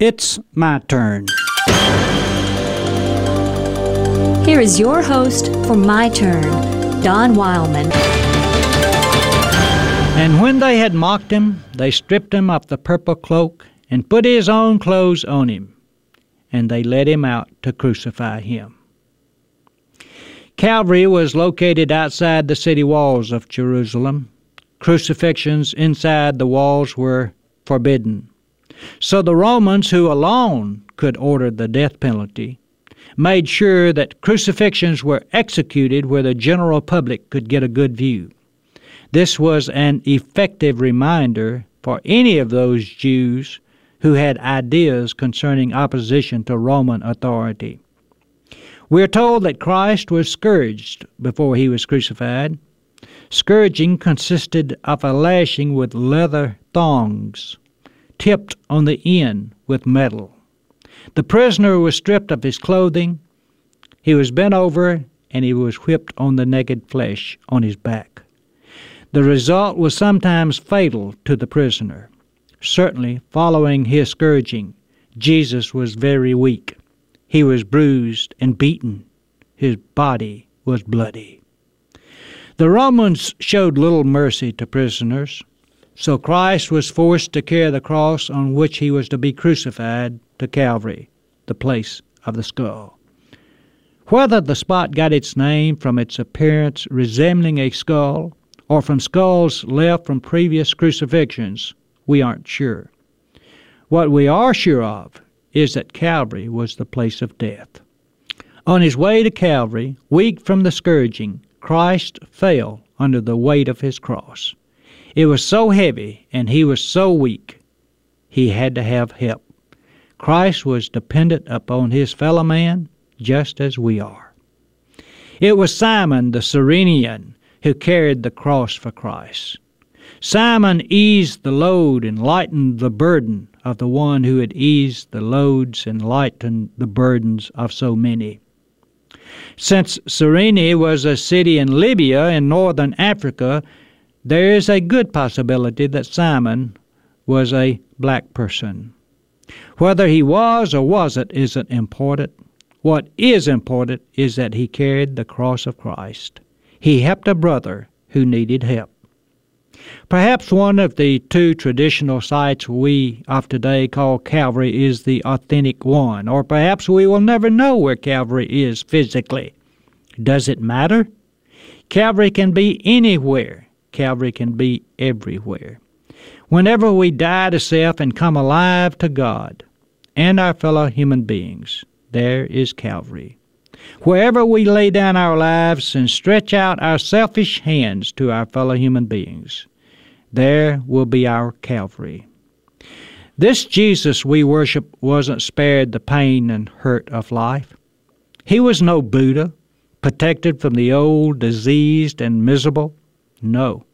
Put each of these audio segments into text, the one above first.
It's my turn. Here is your host for My Turn, Don Wildman. And when they had mocked him, they stripped him of the purple cloak and put his own clothes on him, and they led him out to crucify him. Calvary was located outside the city walls of Jerusalem. Crucifixions inside the walls were forbidden. So the Romans, who alone could order the death penalty, made sure that crucifixions were executed where the general public could get a good view. This was an effective reminder for any of those Jews who had ideas concerning opposition to Roman authority. We are told that Christ was scourged before he was crucified. Scourging consisted of a lashing with leather thongs, tipped on the end with metal. The prisoner was stripped of his clothing, he was bent over, and he was whipped on the naked flesh on his back. The result was sometimes fatal to the prisoner. Certainly, following his scourging, Jesus was very weak. He was bruised and beaten. His body was bloody. The Romans showed little mercy to prisoners, so Christ was forced to carry the cross on which he was to be crucified to Calvary, the place of the skull. Whether the spot got its name from its appearance resembling a skull or from skulls left from previous crucifixions, we aren't sure. What we are sure of is that Calvary was the place of death. On his way to Calvary, weak from the scourging, Christ fell under the weight of his cross. It was so heavy and he was so weak, he had to have help. Christ was dependent upon his fellow man just as we are. It was Simon the Cyrenian who carried the cross for Christ. Simon eased the load and lightened the burden of the one who had eased the loads and lightened the burdens of so many. Since Cyrene was a city in Libya in northern Africa, there is a good possibility that Simon was a black person. Whether he was or wasn't isn't important. What is important is that he carried the cross of Christ. He helped a brother who needed help. Perhaps one of the two traditional sites we of today call Calvary is the authentic one, or perhaps we will never know where Calvary is physically. Does it matter? Calvary can be anywhere. Calvary can be everywhere. Whenever we die to self and come alive to God and our fellow human beings, there is Calvary. Wherever we lay down our lives and stretch out our selfish hands to our fellow human beings, there will be our Calvary. This Jesus we worship wasn't spared the pain and hurt of life. He was no Buddha, protected from the old, diseased, and miserable. No.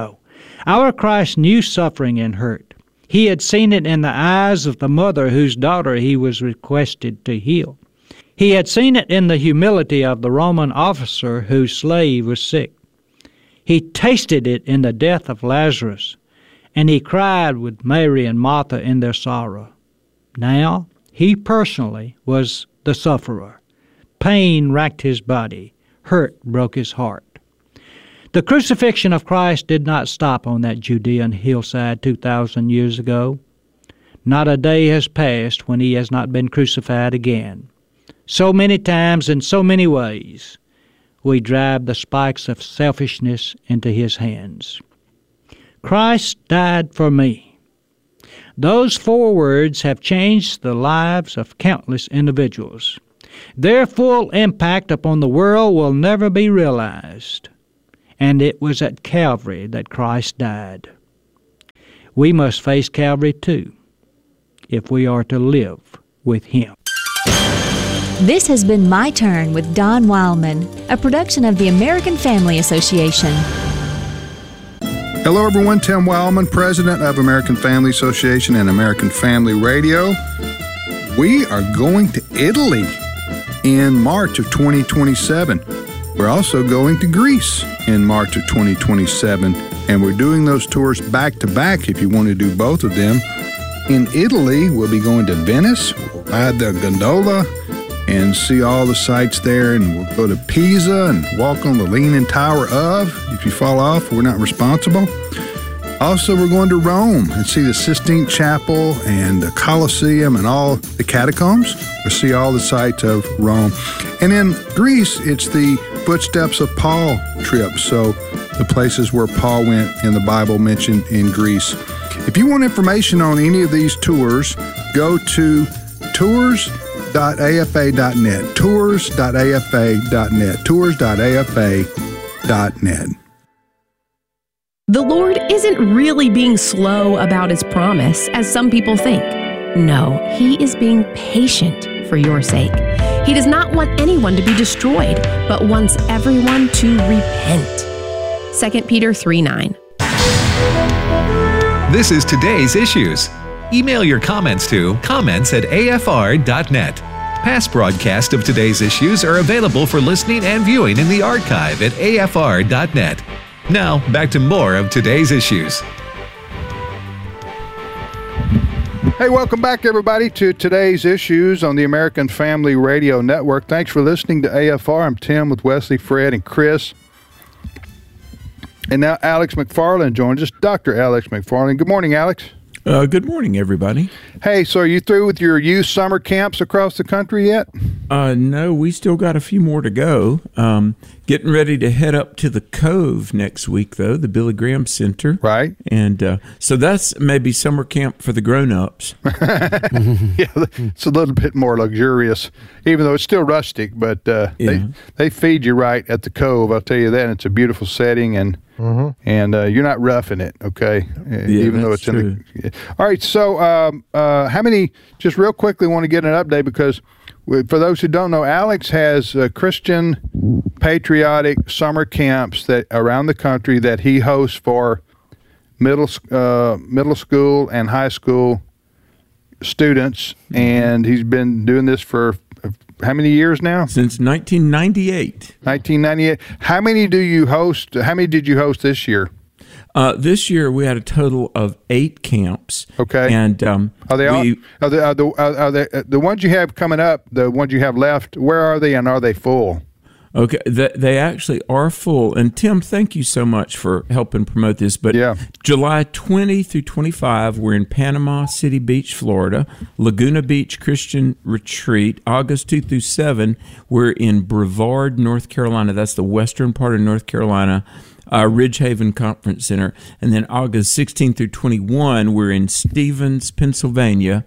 Our Christ knew suffering and hurt. He had seen it in the eyes of the mother whose daughter he was requested to heal. He had seen it in the humility of the Roman officer whose slave was sick. He tasted it in the death of Lazarus, and he cried with Mary and Martha in their sorrow. Now, he personally was the sufferer. Pain racked his body. Hurt broke his heart. The crucifixion of Christ did not stop on that Judean hillside 2,000 years ago. Not a day has passed when he has not been crucified again. So many times in so many ways, we drive the spikes of selfishness into his hands. Christ died for me. Those 4 words have changed the lives of countless individuals. Their full impact upon the world will never be realized. And it was at Calvary that Christ died. We must face Calvary too, if we are to live with him. This has been My Turn with Don Wildman, a production of the American Family Association. Hello everyone, Tim Wildman, President of American Family Association and American Family Radio. We are going to Italy in March of 2027. We're also going to Greece in March of 2027, and we're doing those tours back to back if you want to do both of them. In Italy, we'll be going to Venice. We'll ride the gondola and see all the sights there, and we'll go to Pisa and walk on the Leaning Tower of. If you fall off, we're not responsible. Also, we're going to Rome and see the Sistine Chapel and the Colosseum and all the catacombs. We'll see all the sights of Rome. And in Greece, it's the Footsteps of Paul trip, so the places where Paul went in the Bible mentioned in Greece. If you want information on any of these tours, go to tours.afa.net, tours.afa.net, tours.afa.net. The Lord isn't really being slow about His promise, as some people think. No, He is being patient for your sake. He does not want anyone to be destroyed, but wants everyone to repent. 2 Peter 3:9. This is Today's Issues. Email your comments to comments@afr.net. Past broadcasts of Today's Issues are available for listening and viewing in the archive at afr.net. Now, back to more of Today's Issues. Hey, welcome back, everybody, to Today's Issues on the American Family Radio Network. Thanks for listening to AFR. I'm Tim with Wesley, Fred, and Chris. And now Alex McFarland joins us, Dr. Alex McFarland. Good morning, Alex. Good morning, everybody. Hey, so are you through with your youth summer camps across the country yet? No, we still got a few more to go. Getting ready to head up to the Cove next week, though, the Billy Graham Center. Right. And so that's maybe summer camp for the grown-ups. Yeah, it's a little bit more luxurious, even though it's still rustic, but they feed you right at the Cove, I'll tell you that. And it's a beautiful setting, and you're not roughing it, okay? Even though it's true. All right, so how many, just real quickly, want to get an update, because for those who don't know, Alex has Christian patriotic summer camps that around the country that he hosts for middle school and high school students, and he's been doing this for how many years now? Since 1998. 1998. How many do you host? How many did you host this year? This year we had a total of 8 camps. Okay. And are they the ones you have coming up? The ones you have left? Where are they, and are they full? Okay, they actually are full. And Tim, thank you so much for helping promote this. But yeah. July 20 through 25, we're in Panama City Beach, Florida. Laguna Beach Christian Retreat. August 2 through 7, we're in Brevard, North Carolina. That's the western part of North Carolina. Ridgehaven Conference Center. And then August 16 through 21, we're in Stevens, Pennsylvania.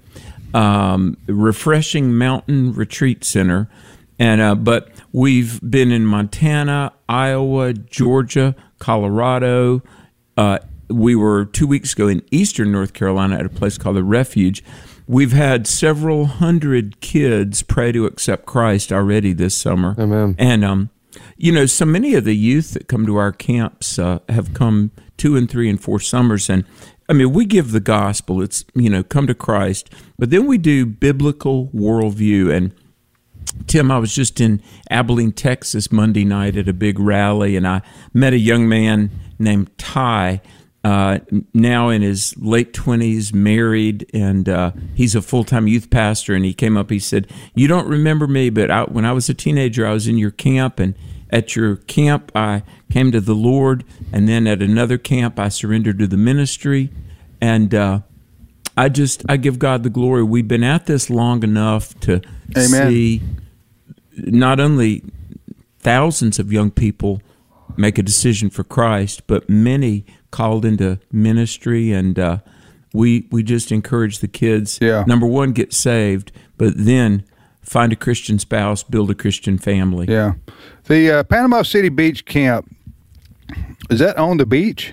Refreshing Mountain Retreat Center. And but we've been in Montana, Iowa, Georgia, Colorado. We were 2 weeks ago in eastern North Carolina at a place called The Refuge. We've had several hundred kids pray to accept Christ already this summer. Amen. And so many of the youth that come to our camps have come 2 and 3 and 4 summers, and I mean, we give the gospel. It's come to Christ, but then we do biblical worldview. And Tim, I was just in Abilene, Texas Monday night at a big rally, and I met a young man named Ty, now in his late 20s, married, and he's a full-time youth pastor. And he came up, he said, "You don't remember me, but when I was a teenager, I was in your camp, and at your camp, I came to the Lord, and then at another camp, I surrendered to the ministry, and I give God the glory. We've been at this long enough to see not only thousands of young people make a decision for Christ, but many called into ministry, and we just encourage the kids. Yeah. Number one, get saved, but then find a Christian spouse, build a Christian family. Yeah. The Panama City Beach camp, is that on the beach?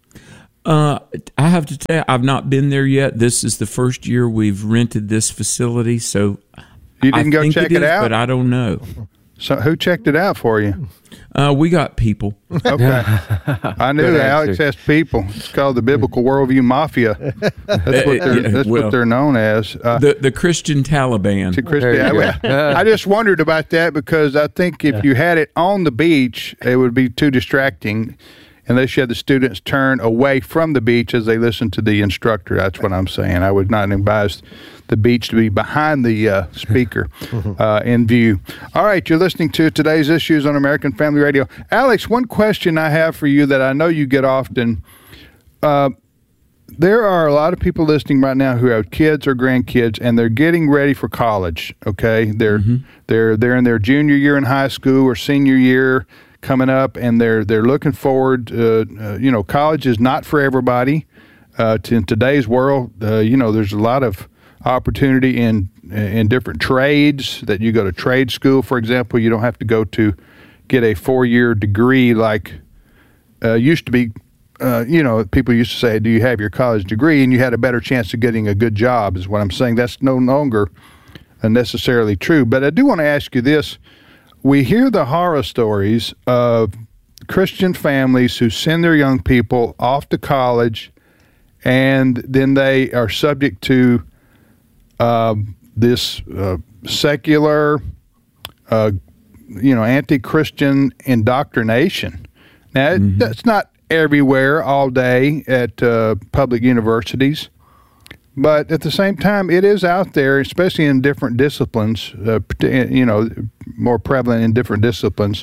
I have to tell you, I've not been there yet. This is the first year we've rented this facility, so you didn't go check it out? But I don't know. So who checked it out for you? We got people. Okay. I knew that Alex has people. It's called the Biblical Worldview Mafia. That's what they're known as. The Christian Taliban. I just wondered about that, because I think if you had it on the beach, it would be too distracting. and they should have the students turn away from the beach as they listen to the instructor. That's what I'm saying. I would not advise the beach to be behind the speaker in view. All right, you're listening to Today's Issues on American Family Radio. Alex, one question I have for you that I know you get often. There are a lot of people listening right now who have kids or grandkids, and they're getting ready for college. Okay, they're in their junior year in high school or senior year coming up, and they're looking forward. College is not for everybody. In today's world, there's a lot of opportunity in different trades that you go to trade school. For example, you don't have to go to get a 4-year degree like used to be. People used to say, do you have your college degree? And you had a better chance of getting a good job, is what I'm saying. That's no longer necessarily true. But I do want to ask you this. We hear the horror stories of Christian families who send their young people off to college, and then they are subject to this secular, anti-Christian indoctrination. Now, that's not everywhere all day at public universities, but at the same time, it is out there, especially in different disciplines, more prevalent in different disciplines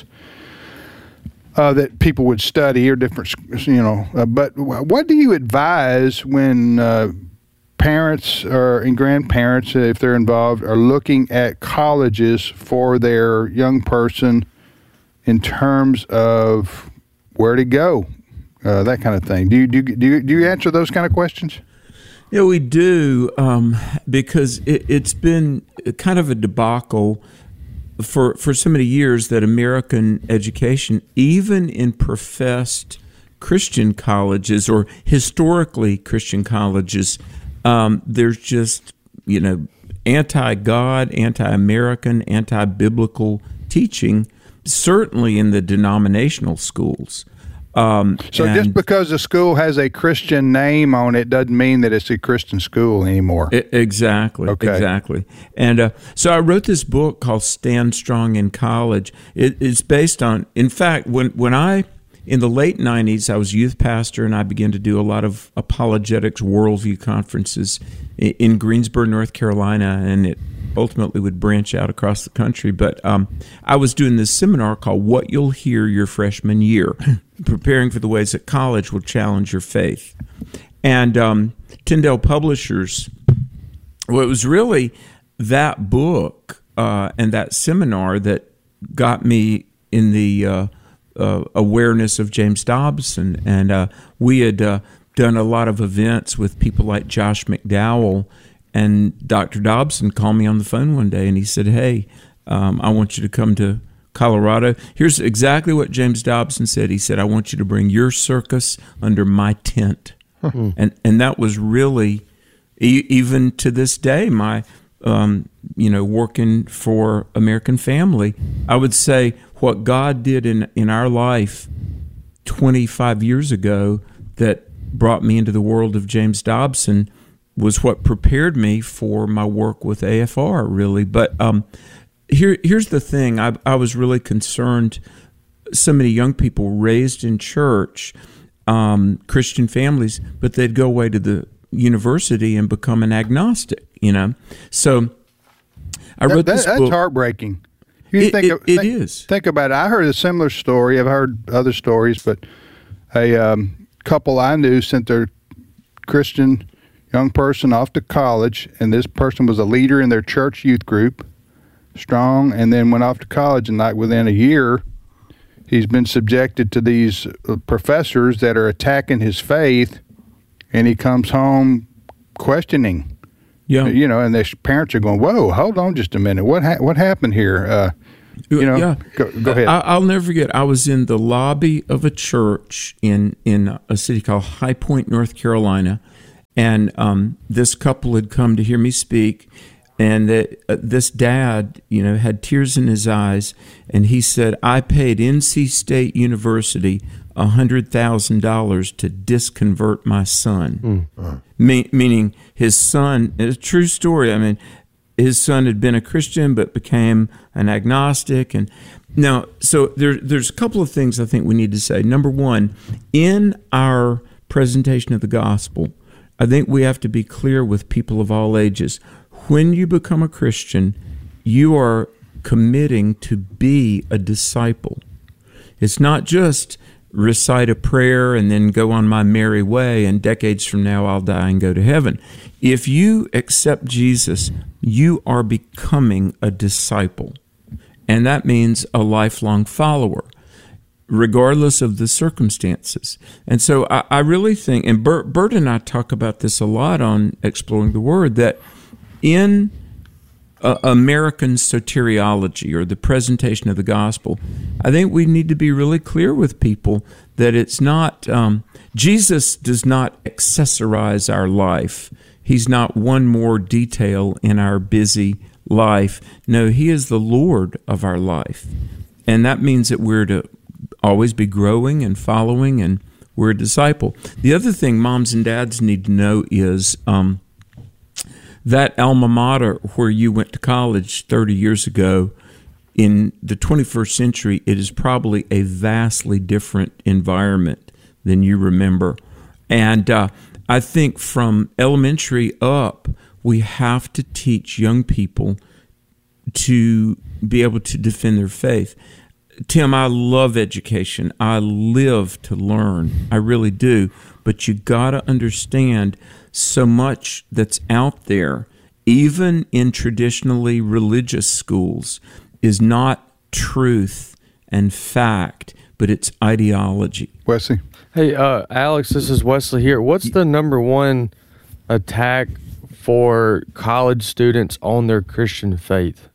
that people would study or different, but what do you advise when parents and grandparents, if they're involved, are looking at colleges for their young person in terms of where to go? That kind of thing. Do you answer those kind of questions? Yeah, we do, because it's been kind of a debacle for so many years that American education, even in professed Christian colleges or historically Christian colleges, there's just anti-God, anti-American, anti-biblical teaching, certainly in the denominational schools. So just because a school has a Christian name on it doesn't mean that it's a Christian school anymore. Exactly. Okay. Exactly. And so I wrote this book called Stand Strong in College. It's based on, in fact, when I, in the late 90s, I was youth pastor, and I began to do a lot of apologetics worldview conferences in Greensboro, North Carolina, and it ultimately would branch out across the country. But I was doing this seminar called What You'll Hear Your Freshman Year, preparing for the ways that college will challenge your faith. And Tyndale Publishers, well, it was really that book and that seminar that got me in the awareness of James Dobson. And we had done a lot of events with people like Josh McDowell, and Dr. Dobson called me on the phone one day, and he said, hey, I want you to come to Colorado. Here's exactly what James Dobson said. He said, I want you to bring your circus under my tent. And that was really, even to this day, my, working for American Family, I would say what God did in our life 25 years ago that brought me into the world of James Dobson was what prepared me for my work with AFR, really. But here's the thing. I was really concerned. So many young people raised in church, Christian families, but they'd go away to the university and become an agnostic, So I wrote this book. That's heartbreaking. It is. Think about it. I heard a similar story. I've heard other stories, but a couple I knew sent their Christian young person off to college, and this person was a leader in their church youth group, strong, and then went off to college, and like within a year, he's been subjected to these professors that are attacking his faith, and he comes home questioning. Yeah, and the parents are going, "Whoa, hold on just a minute. What happened here?" Go ahead. I'll never forget. I was in the lobby of a church in a city called High Point, North Carolina, and this couple had come to hear me speak, and this dad, had tears in his eyes, and he said, "I paid NC State University $100,000 to disconvert my son," meaning his son. It's a true story. I mean, his son had been a Christian but became an agnostic. And now, so there's a couple of things I think we need to say. Number one, in our presentation of the gospel, I think we have to be clear with people of all ages. When you become a Christian, you are committing to be a disciple. It's not just recite a prayer and then go on my merry way, and decades from now I'll die and go to heaven. If you accept Jesus, you are becoming a disciple. And that means a lifelong follower, regardless of the circumstances. And so I really think, and Bert and I talk about this a lot on Exploring the Word, that in American soteriology, or the presentation of the gospel, I think we need to be really clear with people that it's not, Jesus does not accessorize our life. He's not one more detail in our busy life. No, he is the Lord of our life. And that means that we're to always be growing and following, and we're a disciple. The other thing moms and dads need to know is that alma mater where you went to college 30 years ago, in the 21st century, it is probably a vastly different environment than you remember. And I think from elementary up, we have to teach young people to be able to defend their faith. Tim, I love education. I live to learn. I really do. But you got to understand, so much that's out there, even in traditionally religious schools, is not truth and fact, but it's ideology. Wesley? Hey, Alex, this is Wesley here. What's the number one attack for college students on their Christian faith?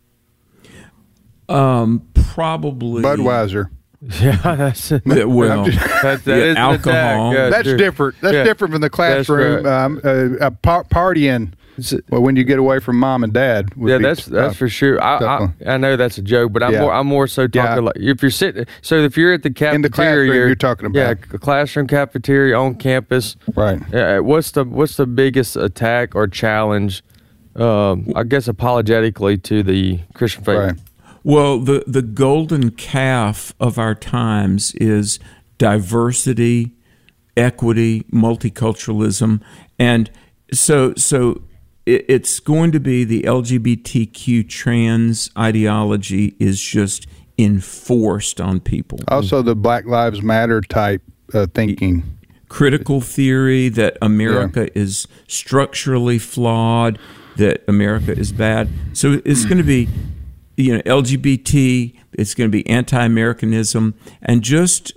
Probably Budweiser. Yeah, that's it. Well, that is alcohol. Yeah, That's sure. different. That's Yeah. different from the classroom. That's Partying. Well, when you get away from mom and dad. Would Yeah, be that's tough. for sure. I Definitely. know that's a joke, but Yeah. I'm more so talking like if you're sitting. So if you're at the cafeteria, In the classroom you're talking about. yeah, a classroom cafeteria on campus. Right. What's the biggest attack or challenge? I guess apologetically to the Christian faith. Right. Well, the golden calf of our times is diversity, equity, multiculturalism, and so it's going to be the LGBTQ trans ideology is just enforced on people. Also, the Black Lives Matter type thinking. Critical theory that America is structurally flawed, that America is bad. So it's going to be, LGBT, it's going to be anti-Americanism, and just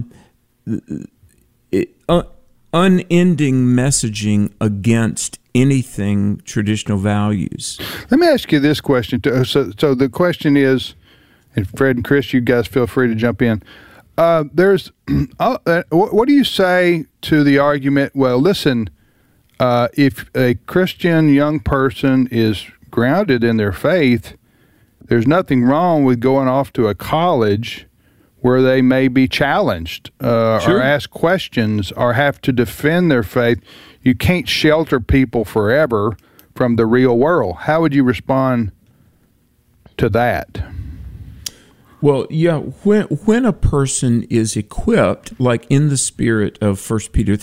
unending messaging against anything traditional values. Let me ask you this question. So the question is, and Fred and Chris, you guys feel free to jump in. What do you say to the argument, well, listen, if a Christian young person is grounded in their faith, there's nothing wrong with going off to a college where they may be challenged or ask questions or have to defend their faith. You can't shelter people forever from the real world. How would you respond to that? Well, yeah, when a person is equipped, like in the spirit of 1 Peter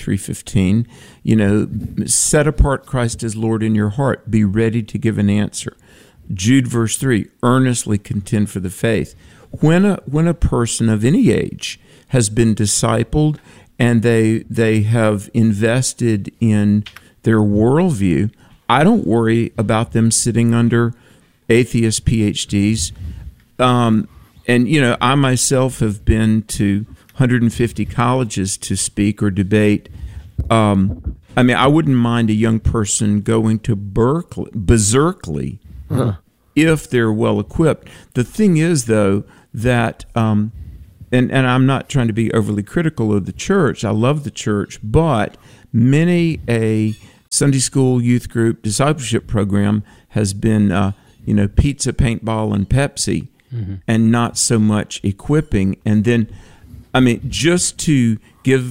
3:15, set apart Christ as Lord in your heart, be ready to give an answer. Jude verse 3, earnestly contend for the faith. When a person of any age has been discipled and they have invested in their worldview, I don't worry about them sitting under atheist PhDs. And, I myself have been to 150 colleges to speak or debate. I wouldn't mind a young person going to Berkeley, if they're well equipped. The thing is, though, that, and I'm not trying to be overly critical of the church. I love the church, but many a Sunday school youth group discipleship program has been, pizza, paintball, and Pepsi, and not so much equipping. And then, just to give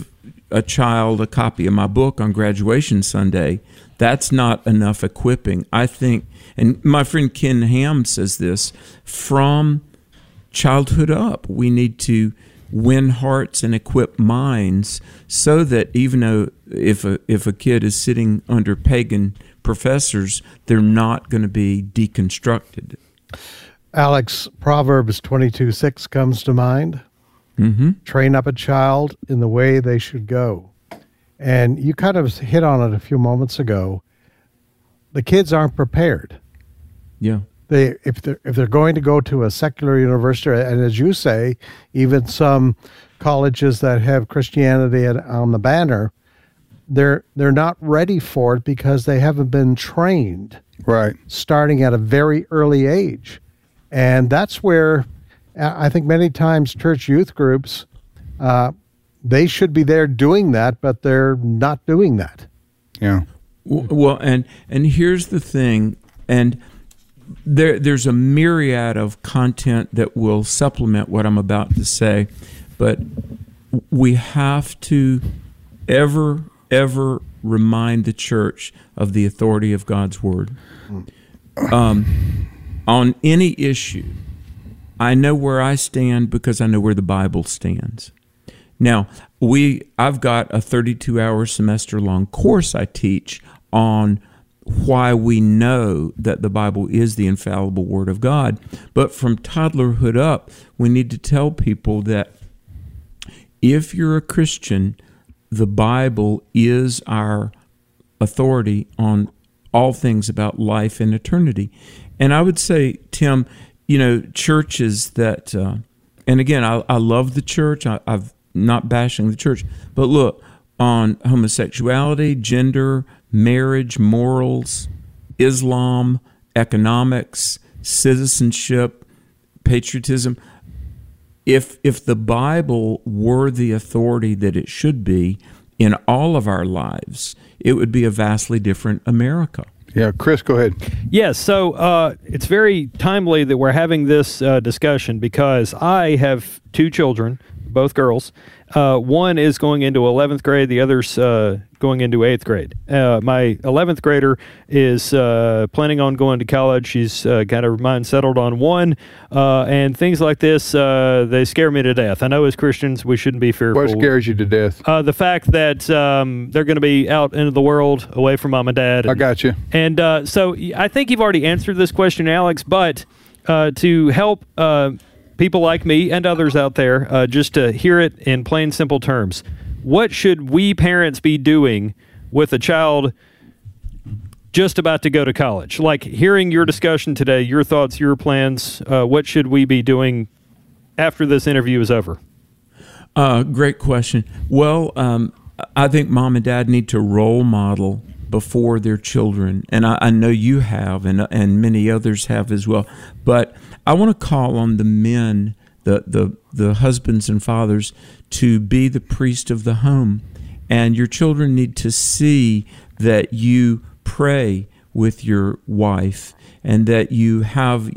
a child a copy of my book on graduation Sunday, that's not enough equipping. I think, and my friend Ken Ham says this, from childhood up, we need to win hearts and equip minds so that even though if a kid is sitting under pagan professors, they're not going to be deconstructed. Alex, Proverbs 22:6 comes to mind. Mm-hmm. Train up a child in the way they should go. And you kind of hit on it a few moments ago. The kids aren't prepared. Yeah. If they're going to go to a secular university, and as you say, even some colleges that have Christianity on the banner, they're not ready for it because they haven't been trained. Right. Starting at a very early age. And that's where I think many times church youth groups, they should be there doing that, but they're not doing that. Yeah. Well, and here's the thing, and there's a myriad of content that will supplement what I'm about to say, but we have to ever remind the church of the authority of God's word. On any issue, I know where I stand because I know where the Bible stands. Now, I've got a 32-hour semester-long course I teach on why we know that the Bible is the infallible Word of God. But from toddlerhood up, we need to tell people that if you're a Christian, the Bible is our authority on all things about life and eternity. And I would say, Tim, churches that, and again, I love the church. I've not bashing the church, but look, on homosexuality, gender, marriage, morals, Islam, economics, citizenship, patriotism. If the Bible were the authority that it should be in all of our lives, it would be a vastly different America. Yeah, Chris, go ahead. Yes, so it's very timely that we're having this discussion because I have two children, both girls. One is going into 11th grade, the other's going into 8th grade. My 11th grader is planning on going to college. She's got her mind settled on one, and things like this, they scare me to death. I know as Christians we shouldn't be fearful. What scares you to death? The fact that they're going to be out into the world away from mom and dad. I got you. And so I think you've already answered this question, Alex, but to help people like me and others out there, just to hear it in plain, simple terms, what should we parents be doing with a child just about to go to college? Like hearing your discussion today, your thoughts, your plans, what should we be doing after this interview is over? Great question. Well, I think mom and dad need to role model before their children, and I know you have, and many others have as well. But I want to call on the men, the husbands and fathers, to be the priest of the home, and your children need to see that you pray with your wife, and that you have,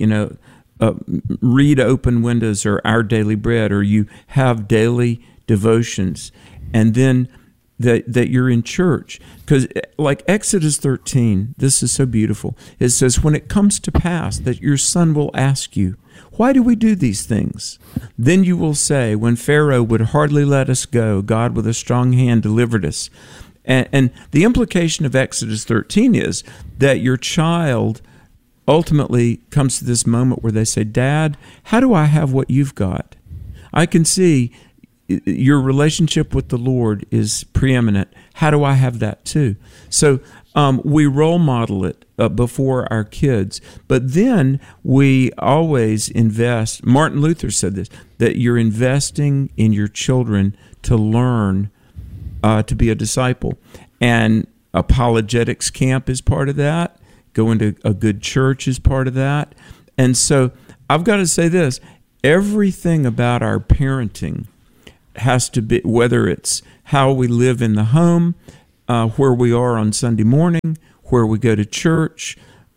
read Open Windows or Our Daily Bread, or you have daily devotions, and then that you're in church. Because like Exodus 13, this is so beautiful. It says, when it comes to pass that your son will ask you, why do we do these things? Then you will say, when Pharaoh would hardly let us go, God with a strong hand delivered us. And the implication of Exodus 13 is that your child ultimately comes to this moment where they say, Dad, how do I have what you've got? I can see your relationship with the Lord is preeminent. How do I have that too? So we role model it before our kids, but then we always invest. Martin Luther said this, that you're investing in your children to learn to be a disciple. And apologetics camp is part of that. Going to a good church is part of that. And so I've got to say this, everything about our parenting has to be, whether it's how we live in the home, where we are on Sunday morning, where we go to church,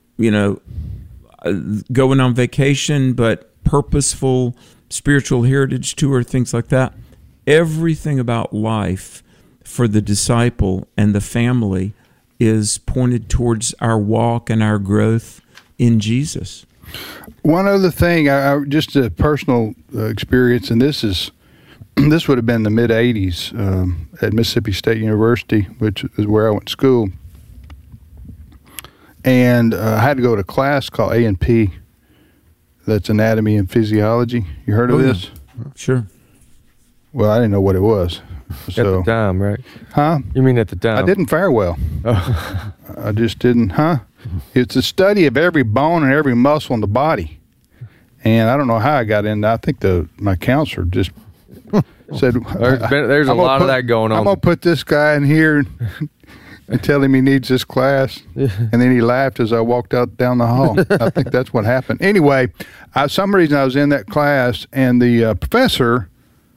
going on vacation, but purposeful spiritual heritage tour, things like that. Everything about life for the disciple and the family is pointed towards our walk and our growth in Jesus. One other thing, just a personal experience, and this would have been the mid '80s at Mississippi State University, which is where I went to school, and I had to go to a class called A&P. That's Anatomy and Physiology. You heard of this? Sure. Well, I didn't know what it was. So, at the time, right? Huh? You mean at the time? I didn't fare well. I just didn't, It's a study of every bone and every muscle in the body. And I don't know how I got in. I think my counselor just said... There's a lot of that going on. I'm going to put this guy in here and tell him he needs this class. And then he laughed as I walked out down the hall. I think that's what happened. Anyway, some reason I was in that class, and the professor...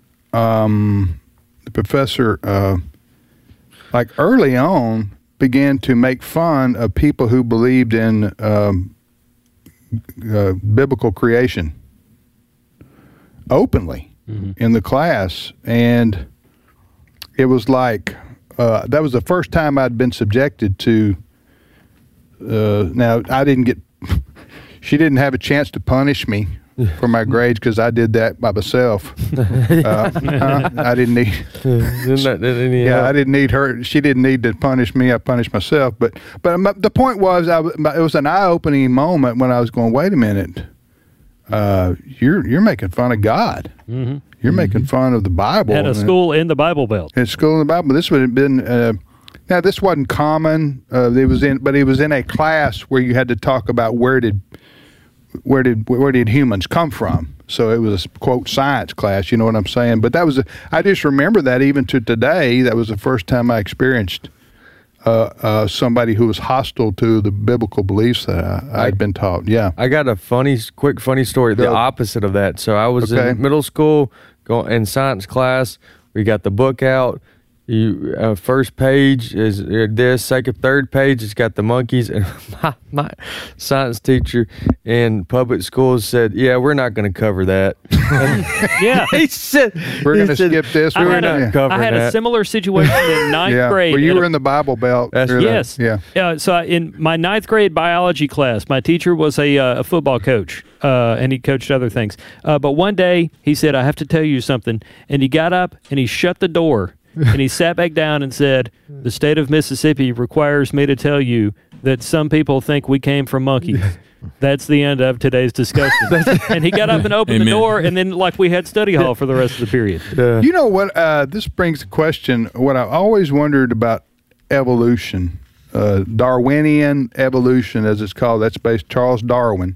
like early on, began to make fun of people who believed in biblical creation openly in the class. And it was like, that was the first time I'd been subjected to, now I didn't get, she didn't have a chance to punish me for my grades because I did that by myself. I didn't need. I didn't need her. She didn't need to punish me. I punished myself. But the point was, it was an eye-opening moment when I was going, wait a minute, you're making fun of God. Mm-hmm. You're making fun of the Bible. At a school in the Bible Belt. At school in the Bible. This would have been. Now this wasn't common. It was in a class where you had to talk about where did humans come from? So it was a quote science class, you know what I'm saying? But I just remember that even to today. That was the first time I experienced somebody who was hostile to the biblical beliefs that I'd been taught. Yeah, I got a quick funny story. The opposite of that. So I was in middle school, in science class. We got the book out. First page is this, second, third page, it's got the monkeys. And my science teacher in public schools said, yeah, we're not going to cover that. Yeah. He said, we're going to skip this. I had a similar situation in ninth grade. Well, you were in the Bible Belt. Yes. Yeah. So in my ninth grade biology class, my teacher was a football coach, and he coached other things. But one day he said, I have to tell you something. And he got up and he shut the door. And he sat back down and said, the state of Mississippi requires me to tell you that some people think we came from monkeys. That's the end of today's discussion. And he got up and opened the door, and then we had study hall for the rest of the period. You know what? This brings the question, what I always wondered about evolution, Darwinian evolution, as it's called. That's based Charles Darwin.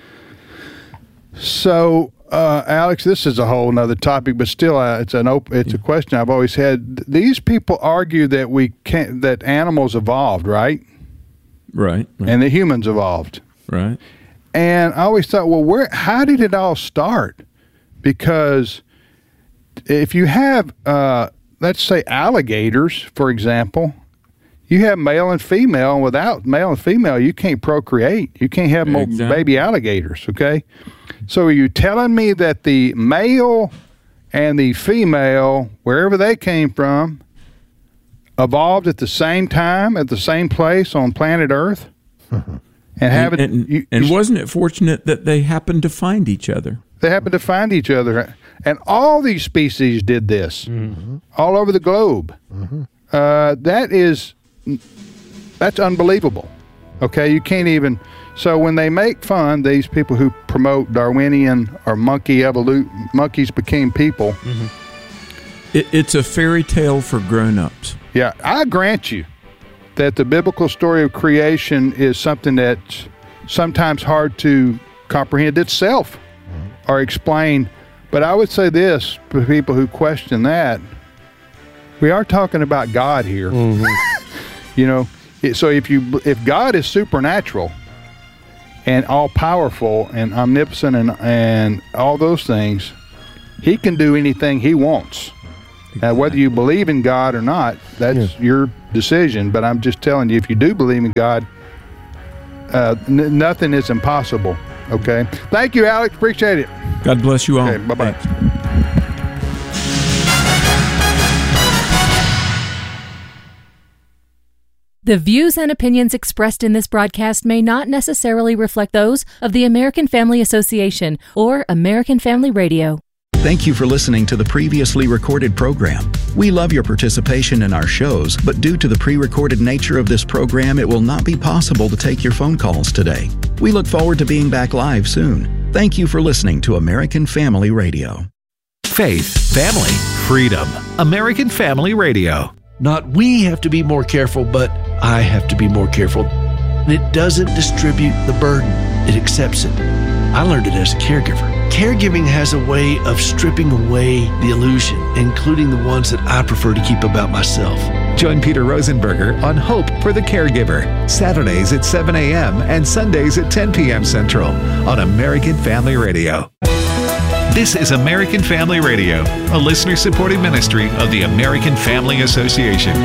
So... Alex, this is a whole nother topic, but still, it's a question I've always had. These people argue that that animals evolved, right? Right. And the humans evolved. Right. And I always thought, well, how did it all start? Because if you have, let's say, alligators, for example, you have male and female, and without male and female, you can't procreate. You can't have more baby alligators, okay? So are you telling me that the male and the female, wherever they came from, evolved at the same time, at the same place on planet Earth? And wasn't it fortunate that they happened to find each other? They happened to find each other. And all these species did this, all over the globe. That's unbelievable. Okay, you can't even... So when they make fun, these people who promote Darwinian or monkeys became people. It's a fairy tale for grown-ups. Yeah, I grant you that the biblical story of creation is something that's sometimes hard to comprehend itself or explain. But I would say this for people who question that, we are talking about God here. You know, so if God is supernatural and all-powerful and omnipotent and all those things, he can do anything he wants. Now, whether you believe in God or not, that's your decision. But I'm just telling you, if you do believe in God, nothing is impossible. Okay? Thank you, Alex. Appreciate it. God bless you all. Okay, bye-bye. Thanks. The views and opinions expressed in this broadcast may not necessarily reflect those of the American Family Association or American Family Radio. Thank you for listening to the previously recorded program. We love your participation in our shows, but due to the pre-recorded nature of this program, it will not be possible to take your phone calls today. We look forward to being back live soon. Thank you for listening to American Family Radio. Faith, family, freedom. American Family Radio. Not we have to be more careful, but I have to be more careful. And it doesn't distribute the burden. It accepts it. I learned it as a caregiver. Caregiving has a way of stripping away the illusion, including the ones that I prefer to keep about myself. Join Peter Rosenberger on Hope for the Caregiver, Saturdays at 7 a.m. and Sundays at 10 p.m. Central on American Family Radio. This is American Family Radio, a listener-supported ministry of the American Family Association.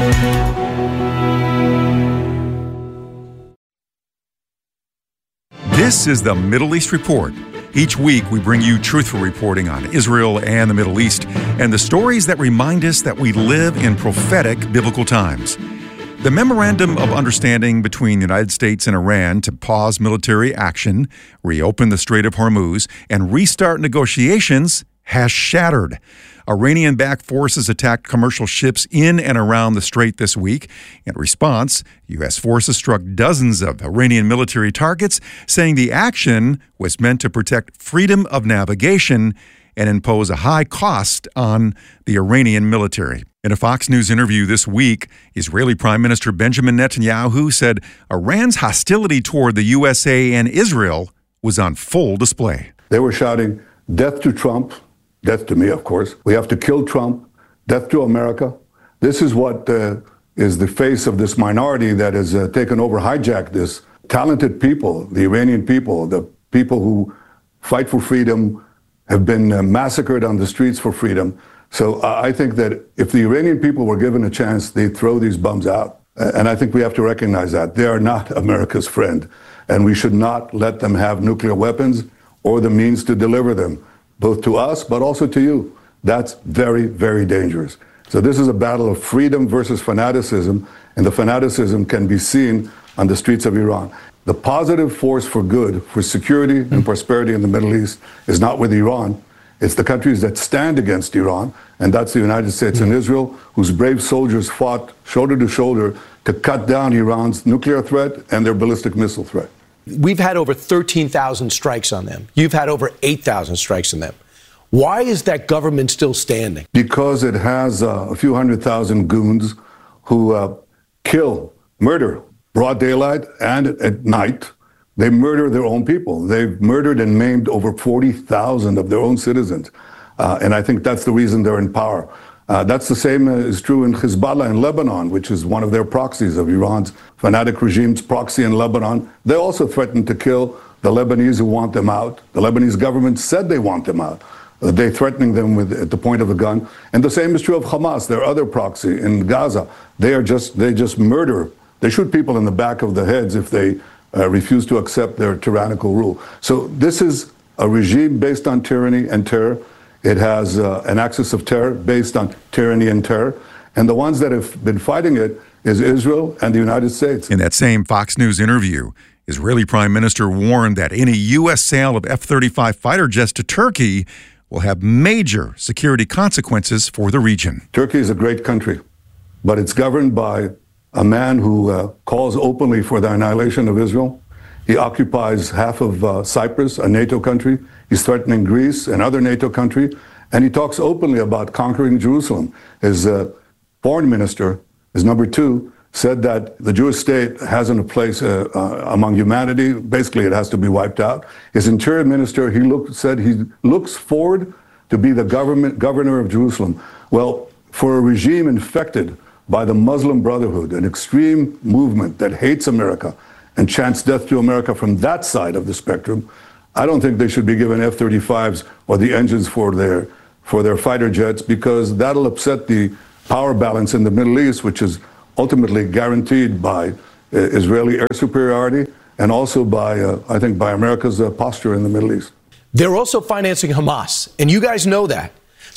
This is the Middle East Report. Each week, we bring you truthful reporting on Israel and the Middle East and the stories that remind us that we live in prophetic biblical times. The Memorandum of Understanding between the United States and Iran to pause military action, reopen the Strait of Hormuz, and restart negotiations has shattered. Iranian-backed forces attacked commercial ships in and around the strait this week. In response, U.S. forces struck dozens of Iranian military targets, saying the action was meant to protect freedom of navigation and impose a high cost on the Iranian military. In a Fox News interview this week, Israeli Prime Minister Benjamin Netanyahu said Iran's hostility toward the USA and Israel was on full display. They were shouting, "Death to Trump," death to me, of course. "We have to kill Trump," "Death to America." This is what is the face of this minority that has taken over, hijacked this. Talented people, the Iranian people, the people who fight for freedom, have been massacred on the streets for freedom. So I think that if the Iranian people were given a chance, they'd throw these bums out. And I think we have to recognize that. They are not America's friend. And we should not let them have nuclear weapons or the means to deliver them, both to us, but also to you. That's very, very dangerous. So this is a battle of freedom versus fanaticism, and the fanaticism can be seen on the streets of Iran. The positive force for good, for security and prosperity in the Middle East is not with Iran. It's the countries that stand against Iran, and that's the United States and Israel, whose brave soldiers fought shoulder to shoulder to cut down Iran's nuclear threat and their ballistic missile threat. We've had over 13,000 strikes on them. You've had over 8,000 strikes on them. Why is that government still standing? Because it has a few 100,000 goons who kill, murder, broad daylight and at night. They murder their own people. They've murdered and maimed over 40,000 of their own citizens. And I think that's the reason they're in power. That's the same is true in Hezbollah in Lebanon, which is one of their proxies of Iran's fanatic regime's proxy in Lebanon. They also threatened to kill the Lebanese who want them out. The Lebanese government said they want them out. They're threatening them at the point of a gun. And the same is true of Hamas, their other proxy in Gaza. They just murder. They shoot people in the back of the heads if they refuse to accept their tyrannical rule. So this is a regime based on tyranny and terror. It has an axis of terror based on tyranny and terror. And the ones that have been fighting it is Israel and the United States. In that same Fox News interview, Israeli Prime Minister warned that any U.S. sale of F-35 fighter jets to Turkey will have major security consequences for the region. Turkey is a great country, but it's governed by a man who calls openly for the annihilation of Israel. He occupies half of Cyprus, a NATO country. He's threatening Greece, another NATO country. And he talks openly about conquering Jerusalem. His foreign minister, his number two, said that the Jewish state hasn't a place among humanity. Basically, it has to be wiped out. His interior minister, said he looks forward to be the governor of Jerusalem. Well, for a regime infected by the Muslim Brotherhood, an extreme movement that hates America and chants death to America from that side of the spectrum, I don't think they should be given F-35s or the engines for their fighter jets, because that'll upset the power balance in the Middle East, which is ultimately guaranteed by Israeli air superiority and also by, I think, by America's posture in the Middle East. They're also financing Hamas, and you guys know that.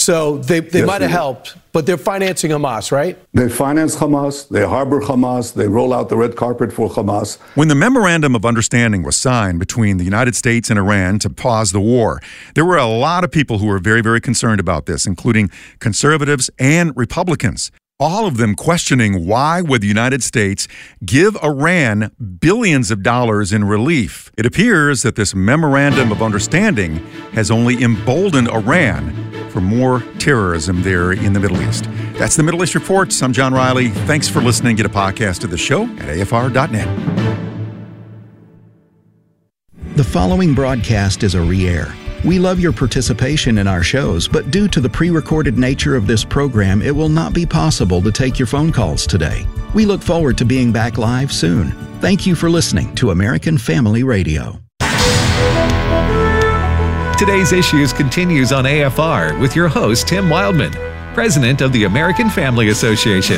So they might have helped, but they're financing Hamas, right? They finance Hamas, they harbor Hamas, they roll out the red carpet for Hamas. When the Memorandum of Understanding was signed between the United States and Iran to pause the war, there were a lot of people who were very, very concerned about this, including conservatives and Republicans. All of them questioning why would the United States give Iran billions of dollars in relief. It appears that this Memorandum of Understanding has only emboldened Iran for more terrorism there in the Middle East. That's the Middle East Report. I'm John Riley. Thanks for listening. Get a podcast of the show at afr.net. The following broadcast is a re-air. We love your participation in our shows, but due to the pre-recorded nature of this program, it will not be possible to take your phone calls today. We look forward to being back live soon. Thank you for listening to American Family Radio. Today's Issues continues on AFR with your host, Tim Wildman, president of the American Family Association.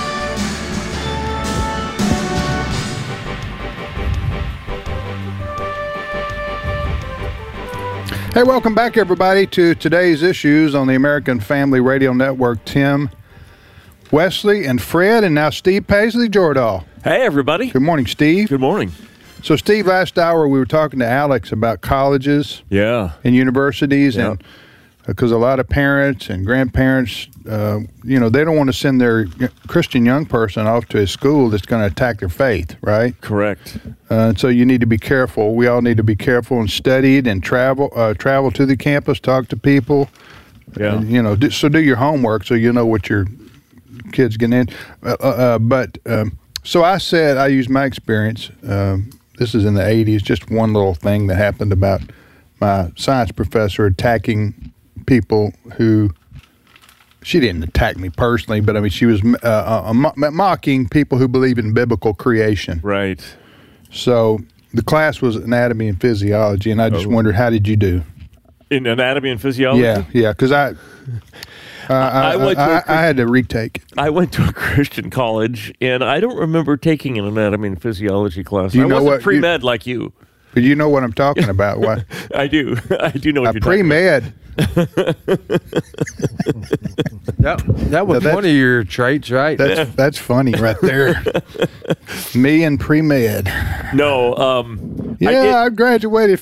Hey, welcome back, everybody, to Today's Issues on the American Family Radio Network. Tim, Wesley, and Fred, and now Steve Paisley Jordahl. Hey, everybody. Good morning, Steve. Good morning. So, Steve, last hour we were talking to Alex about colleges and universities, and because a lot of parents and grandparents, they don't want to send their Christian young person off to a school that's going to attack their faith, right? Correct. So you need to be careful. We all need to be careful and study it and travel to the campus, talk to people. Yeah. So do your homework so you know what your kids get in. So I said, I used my experience. This is in the 80s, just one little thing that happened about my science professor attacking people who, she didn't attack me personally, but I mean, she was mocking people who believe in biblical creation. Right. So the class was anatomy and physiology, and I just wondered, how did you do? In anatomy and physiology? Yeah, because I had to retake it. I went to a Christian college, and I don't remember taking an anatomy and physiology class. I wasn't pre-med like you. But you know what I'm talking about. What? I do. I do know what you're pre-med. talking about. That was one of your traits, right? That's funny right there. Me and pre-med. No. I graduated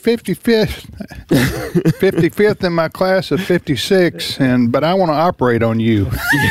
55th in my class of 56, but I want to operate on you.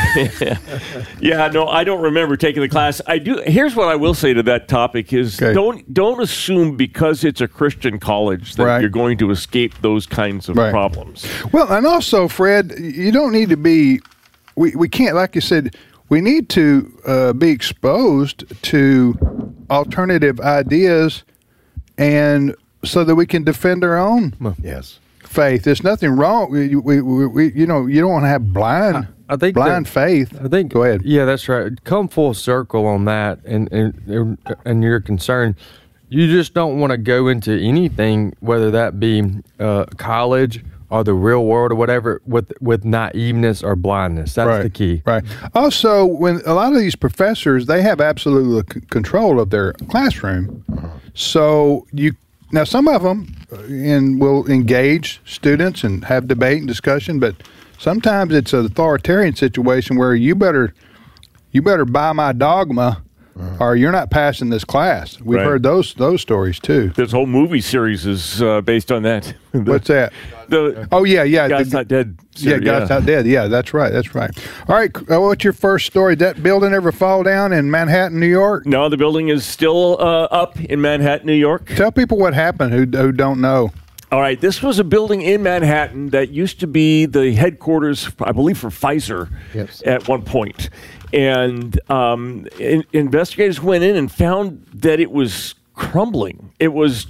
Yeah, no, I don't remember taking the class. I do. Here's what I will say to that topic is don't assume because it's a Christian college that you're going to escape those kinds of problems. Well, and also, Fred, you don't need to be, we can't, like you said, we need to be exposed to alternative ideas and so that we can defend our own faith. There's nothing wrong. We you don't want to have blind faith. I think. Go ahead. Yeah, that's right. Come full circle on that, and your concern. You just don't want to go into anything, whether that be college or the real world or whatever, with naiveness or blindness. That's the key. Right. Also, when a lot of these professors, they have absolute control of their classroom. So now some of them will engage students and have debate and discussion, but sometimes it's an authoritarian situation where you better buy my dogma. Or you're not passing this class. We've heard those stories too. This whole movie series is based on that. What's that? God's Not Dead series. God's Not Dead. Yeah, that's right. All right, what's your first story? Did that building ever fall down in Manhattan, New York? No, the building is still up in Manhattan, New York. Tell people what happened who don't know. All right, this was a building in Manhattan that used to be the headquarters, I believe, for Pfizer at one point. And investigators went in and found that it was crumbling. It was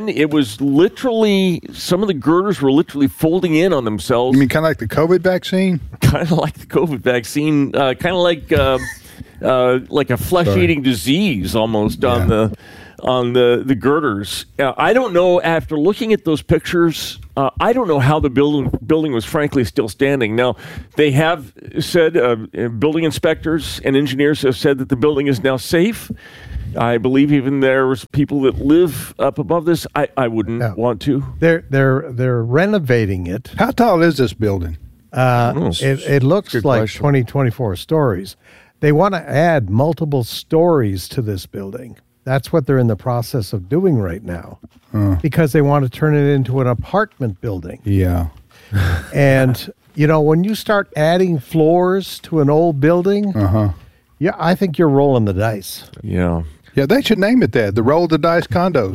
literally, some of the girders were literally folding in on themselves. You mean kind of like the COVID vaccine? Kind of like the COVID vaccine, kind of like a flesh-eating disease almost on the girders. I don't know, after looking at those pictures, I don't know how the building was frankly still standing. Now, they have said, building inspectors and engineers have said that the building is now safe. I believe even there's people that live up above this. I wouldn't want to. They're renovating it. How tall is this building? It looks like 2024 stories. They want to add multiple stories to this building. That's what they're in the process of doing right now, because they want to turn it into an apartment building. Yeah. And, when you start adding floors to an old building, yeah, I think you're rolling the dice. Yeah. Yeah, they should name it that. The Roll the Dice condos.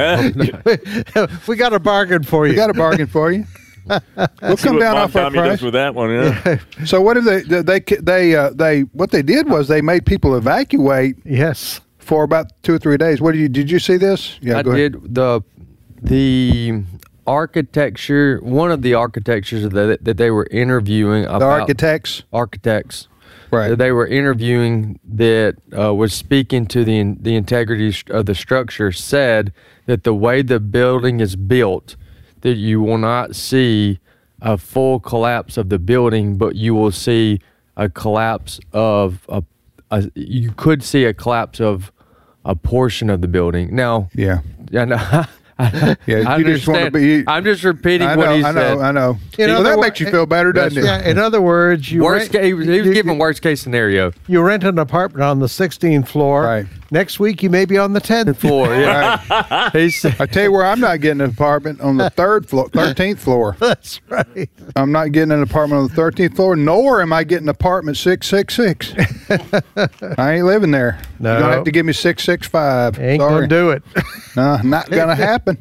We got a bargain for you. We got a bargain for you. We'll come down off our price with that one. Yeah. So what if they what they did was they made people evacuate. Yes. For about 2 or 3 days. Did you see this? Yeah, I did. The architecture, one of the architectures that they were interviewing about. The architects. Right. That they were interviewing that was speaking to the integrity of the structure said that the way the building is built, that you will not see a full collapse of the building, but you will see a collapse of you could see a collapse of a portion of the building. Now, yeah, I understand. I'm just repeating what he said. I know. Well, that makes you feel better, doesn't it? Yeah. In other words, he was giving worst case scenario. You rent an apartment on the 16th floor. Right. Next week, you may be on the 10th floor. Yeah. I tell you where I'm not getting an apartment on the 13th floor. That's right. I'm not getting an apartment on the 13th floor, nor am I getting apartment 666. I ain't living there. No. You're going to have to give me 665. Ain't going to do it. No, not going to happen.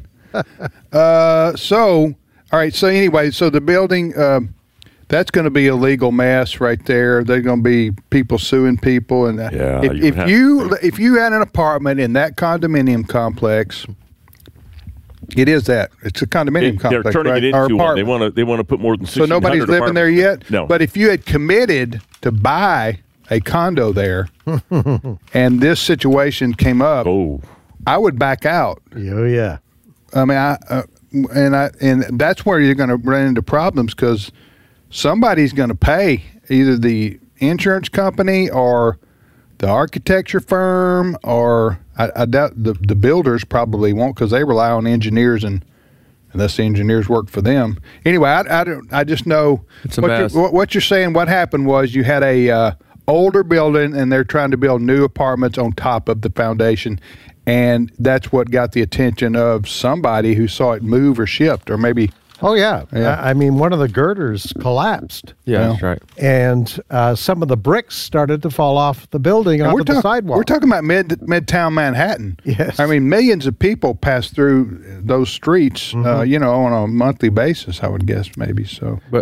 All right. So anyway, so the building, that's going to be a legal mess right there. There's going to be people suing people, and if you had an apartment in that condominium complex, it is that it's a condominium complex. They're turning right? it into one. They want to put more than 1,600 So nobody's living there yet. No. But if you had committed to buy a condo there, and this situation came up, I would back out. Oh yeah. I mean, and that's where you're going to run into problems because somebody's going to pay, either the insurance company or the architecture firm, or I doubt the builders probably won't because they rely on engineers, and unless the engineers work for them. Anyway, I just know what you're saying. What happened was you had a older building, and they're trying to build new apartments on top of the foundation. And that's what got the attention of somebody who saw it move or shift, or maybe. Oh, yeah. I mean, one of the girders collapsed. Yeah, that's right. And some of the bricks started to fall off the building onto the sidewalk. We're talking about Midtown Manhattan. Yes. I mean, millions of people pass through those streets, on a monthly basis, I would guess, maybe. So, the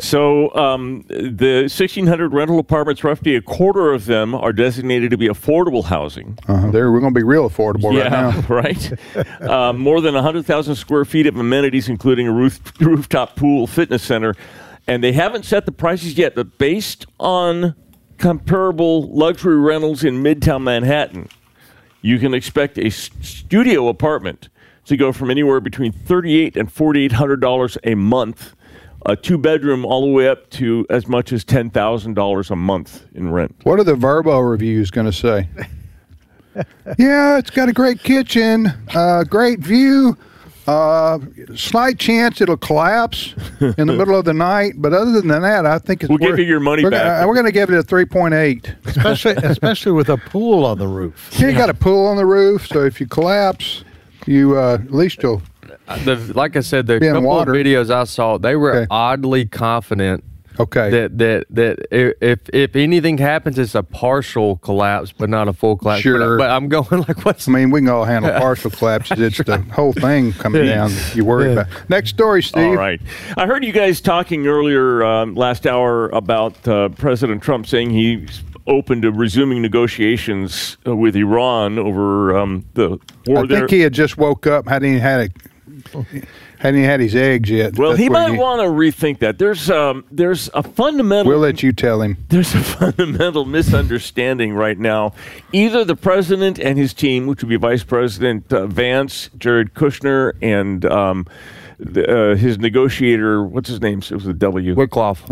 1,600 rental apartments, roughly a quarter of them are designated to be affordable housing. We're going to be real affordable right now. Right? More than 100,000 square feet of amenities, including a rooftop pool, fitness center, and they haven't set the prices yet, but based on comparable luxury rentals in Midtown Manhattan, you can expect a studio apartment to go from anywhere between $3,800 and $4,800 a month, a 2-bedroom all the way up to as much as $10,000 a month in rent. What are the Verbo reviews going to say? Yeah, it's got a great kitchen, great view. Slight chance it'll collapse in the middle of the night, but other than that, I think it's. We'll give you your money back. We're going to give it a 3.8, especially with a pool on the roof. You got a pool on the roof, so if you collapse, you at least you'll. Like I said, the couple of videos I saw, they were oddly confident. Okay. That if anything happens, it's a partial collapse, but not a full collapse. Sure. But I'm going like, what's? I mean, we can all handle partial collapses. It's the whole thing coming down that you worry about. Next story, Steve. All right. I heard you guys talking earlier last hour about President Trump saying he's open to resuming negotiations with Iran over the war. I think he had just woke up, hadn't even had his eggs yet. Well, he might want to rethink that. There's a fundamental. We'll let you tell him. There's a fundamental misunderstanding right now. Either the president and his team, which would be Vice President Vance, Jared Kushner, and his negotiator, what's his name? It was a W. Wickoff.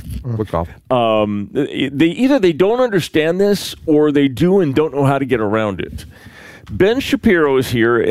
They don't understand this, or they do and don't know how to get around it. Ben Shapiro is here.